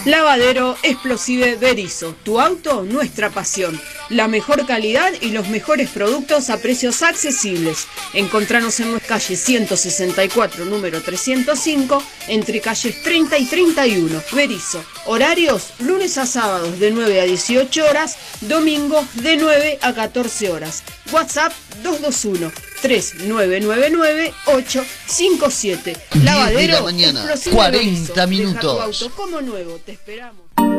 Lavadero Explosive Berisso, tu auto, nuestra pasión. La mejor calidad y los mejores productos a precios accesibles. Encontranos en nuestra calle 164, número 305, entre calles 30 y 31. Berisso. Horarios, lunes a sábados de 9 a 18 horas, domingos de 9 a 14 horas. WhatsApp 221-3999-857. Lavadero de la mañana, Explosive 40 Berisso. minutos. Deja tu auto como nuevo, te esperamos.